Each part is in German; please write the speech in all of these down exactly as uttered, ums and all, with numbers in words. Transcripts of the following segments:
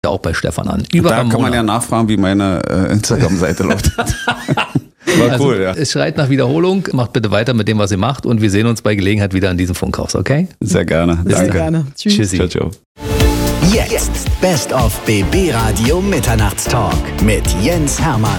auch bei Stefan an. Über da Ramona. kann man ja nachfragen, wie meine äh, Instagram-Seite läuft. War also, cool, ja. Es schreit nach Wiederholung. Macht bitte weiter mit dem, was ihr macht. Und wir sehen uns bei Gelegenheit wieder an diesem Funkhaus, okay? Sehr gerne. Sehr Danke. gerne. Tschüss. Tschüssi. Ciao, ciao. Jetzt Best of B B Radio Mitternachtstalk mit Jens Hermann.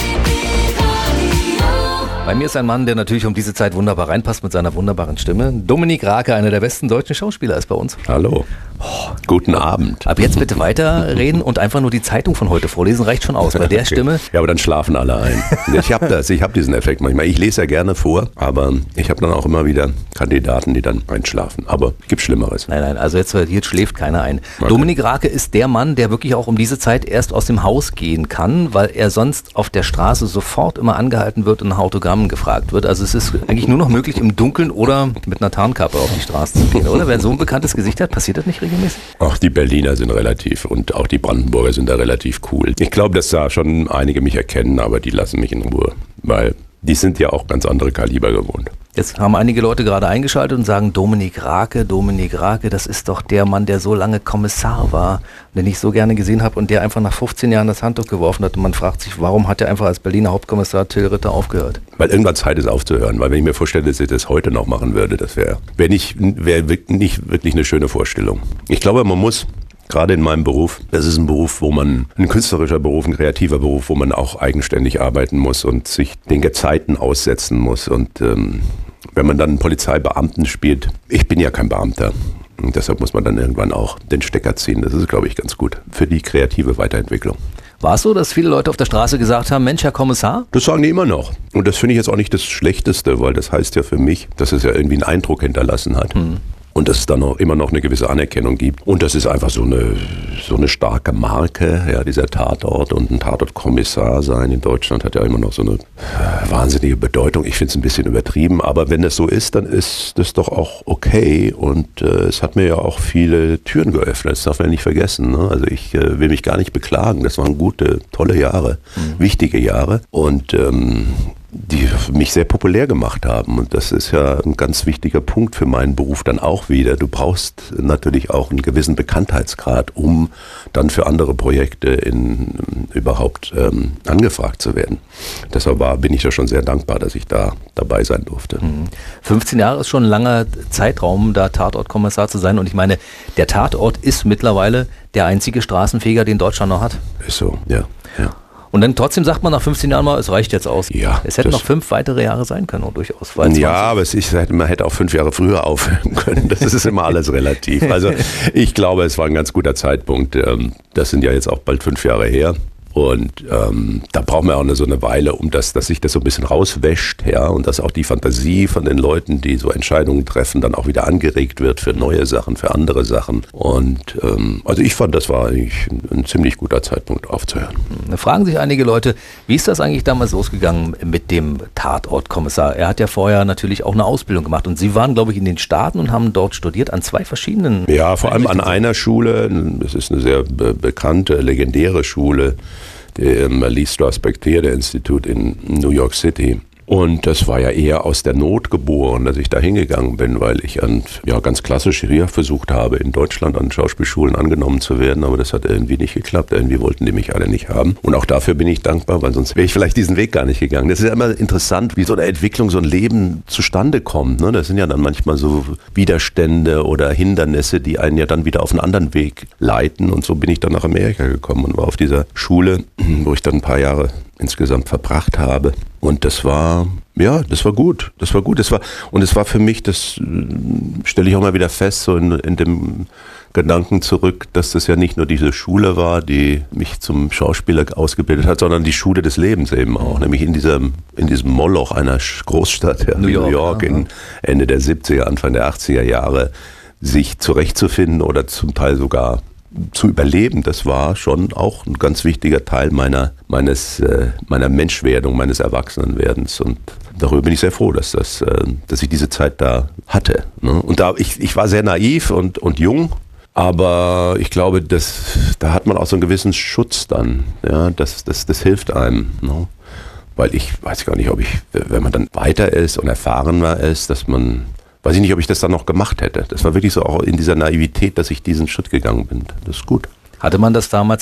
Bei mir ist ein Mann, der natürlich um diese Zeit wunderbar reinpasst mit seiner wunderbaren Stimme. Dominik Rake, einer der besten deutschen Schauspieler, ist bei uns. Hallo. Oh, guten Abend. Ab jetzt bitte weiterreden und einfach nur die Zeitung von heute vorlesen, reicht schon aus. Bei der Okay. Stimme. Ja, aber dann schlafen alle ein. Ich habe das, ich habe diesen Effekt manchmal. Ich lese ja gerne vor, aber ich habe dann auch immer wieder Kandidaten, die dann einschlafen. Aber es gibt Schlimmeres. Nein, nein, also jetzt, jetzt schläft keiner ein. Okay. Dominik Rake ist der Mann, der wirklich auch um diese Zeit erst aus dem Haus gehen kann, weil er sonst auf der Straße sofort immer angehalten wird und nach Autogrammen gefragt wird. Also es ist eigentlich nur noch möglich, im Dunkeln oder mit einer Tarnkappe auf die Straße zu gehen, oder? Wer so ein bekanntes Gesicht hat, passiert das nicht regelmäßig? Auch die Berliner sind relativ und auch die Brandenburger sind da relativ cool. Ich glaube, dass da schon einige mich erkennen, aber die lassen mich in Ruhe, weil die sind ja auch ganz andere Kaliber gewohnt. Jetzt haben einige Leute gerade eingeschaltet und sagen, Dominik Rake, Dominik Rake, das ist doch der Mann, der so lange Kommissar war, den ich so gerne gesehen habe und der einfach nach fünfzehn Jahren das Handtuch geworfen hat. Und man fragt sich, warum hat er einfach als Berliner Hauptkommissar Till Ritter aufgehört? Weil irgendwann Zeit ist aufzuhören, weil wenn ich mir vorstelle, dass ich das heute noch machen würde, das wäre wär nicht, wär nicht wirklich eine schöne Vorstellung. Ich glaube, man muss, gerade in meinem Beruf, das ist ein Beruf, wo man, ein künstlerischer Beruf, ein kreativer Beruf, wo man auch eigenständig arbeiten muss und sich den Gezeiten aussetzen muss. Und ähm, wenn man dann einen Polizeibeamten spielt, ich bin ja kein Beamter. Und deshalb muss man dann irgendwann auch den Stecker ziehen. Das ist, glaube ich, ganz gut für die kreative Weiterentwicklung. War es so, dass viele Leute auf der Straße gesagt haben, Mensch, Herr Kommissar? Das sagen die immer noch. Und das finde ich jetzt auch nicht das Schlechteste, weil das heißt ja für mich, dass es ja irgendwie einen Eindruck hinterlassen hat. Hm. Und dass es dann auch immer noch eine gewisse Anerkennung gibt. Und das ist einfach so eine, so eine starke Marke, ja, dieser Tatort. Und ein Tatortkommissar sein in Deutschland hat ja immer noch so eine wahnsinnige Bedeutung. Ich finde es ein bisschen übertrieben, aber wenn es so ist, dann ist das doch auch okay. Und äh, es hat mir ja auch viele Türen geöffnet, das darf man ja nicht vergessen. Ne? Also ich äh, will mich gar nicht beklagen. Das waren gute, tolle Jahre, mhm. wichtige Jahre. Und ähm, die mich sehr populär gemacht haben. Und das ist ja ein ganz wichtiger Punkt für meinen Beruf dann auch wieder. Du brauchst natürlich auch einen gewissen Bekanntheitsgrad, um dann für andere Projekte in, überhaupt ähm, angefragt zu werden. Deshalb war, bin ich ja schon sehr dankbar, dass ich da dabei sein durfte. fünfzehn Jahre ist schon ein langer Zeitraum, da Tatortkommissar zu sein. Und ich meine, der Tatort ist mittlerweile der einzige Straßenfeger, den Deutschland noch hat. Ist so, ja, ja. Und dann trotzdem sagt man nach fünfzehn Jahren mal, es reicht jetzt aus. Ja, es hätten das- noch fünf weitere Jahre sein können, und durchaus. Ja, aber es ist, man hätte auch fünf Jahre früher aufhören können. Das ist immer alles relativ. Also ich glaube, es war ein ganz guter Zeitpunkt. Das sind ja jetzt auch bald fünf Jahre her. Und ähm, da braucht man auch eine, so eine Weile, um das, dass sich das so ein bisschen rauswäscht, ja, und dass auch die Fantasie von den Leuten, die so Entscheidungen treffen, dann auch wieder angeregt wird für neue Sachen, für andere Sachen. Und ähm, also ich fand, das war eigentlich ein, ein ziemlich guter Zeitpunkt aufzuhören. Da fragen sich einige Leute, wie ist das eigentlich damals losgegangen mit dem Tatortkommissar? Er hat ja vorher natürlich auch eine Ausbildung gemacht und Sie waren, glaube ich, in den Staaten und haben dort studiert an zwei verschiedenen... Ja, vor allem an einer Schule, das ist eine sehr be- bekannte, legendäre Schule, dem Lee Strasberg Theater Institute in New York City. Und das war ja eher aus der Not geboren, dass ich da hingegangen bin, weil ich an, ja, ganz klassisch hier versucht habe, in Deutschland an Schauspielschulen angenommen zu werden, aber das hat irgendwie nicht geklappt. Irgendwie wollten die mich alle nicht haben. Und auch dafür bin ich dankbar, weil sonst wäre ich vielleicht diesen Weg gar nicht gegangen. Das ist ja immer interessant, wie so eine Entwicklung, so ein Leben zustande kommt. Ne? Das sind ja dann manchmal so Widerstände oder Hindernisse, die einen ja dann wieder auf einen anderen Weg leiten. Und so bin ich dann nach Amerika gekommen und war auf dieser Schule, wo ich dann ein paar Jahre insgesamt verbracht habe. Und das war, ja, das war gut. Das war gut. Das war, und es war für mich, das stelle ich auch mal wieder fest, so in, in dem Gedanken zurück, dass das ja nicht nur diese Schule war, die mich zum Schauspieler ausgebildet hat, sondern die Schule des Lebens eben auch. Nämlich in diesem, in diesem Moloch einer Großstadt, ja, New York, New York ja, in Ende der siebziger, Anfang der achtziger Jahre, sich zurechtzufinden oder zum Teil sogar zu überleben, das war schon auch ein ganz wichtiger Teil meiner, meines, äh, meiner Menschwerdung, meines Erwachsenenwerdens. Und darüber bin ich sehr froh, dass, das, äh, dass ich diese Zeit da hatte. Ne? Und da, ich, ich war sehr naiv und, und jung, aber ich glaube, das, da hat man auch so einen gewissen Schutz dann. Ja? Das, das, das hilft einem. Ne? Weil ich weiß gar nicht, ob ich, wenn man dann weiter ist und erfahrener ist, dass man... Weiß ich nicht, ob ich das dann noch gemacht hätte. Das war wirklich so auch in dieser Naivität, dass ich diesen Schritt gegangen bin. Das ist gut. Hatte man das damals